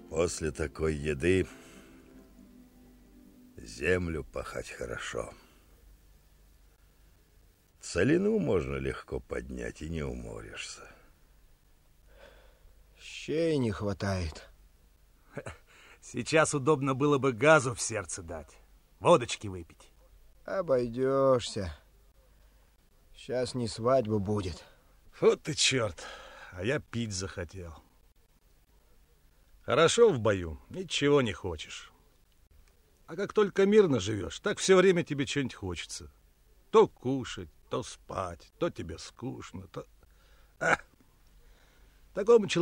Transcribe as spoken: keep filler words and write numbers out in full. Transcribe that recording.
После такой еды землю пахать хорошо. Целину можно легко поднять, и не уморишься. Щей не хватает. Сейчас удобно было бы газу в сердце дать, водочки выпить. Обойдешься. Сейчас не свадьба будет. Вот ты черт, а я пить захотел. Хорошо в бою, ничего не хочешь. А как только мирно живешь, так все время тебе что-нибудь хочется. То кушать, то спать, то тебе скучно, то... А, такому человеку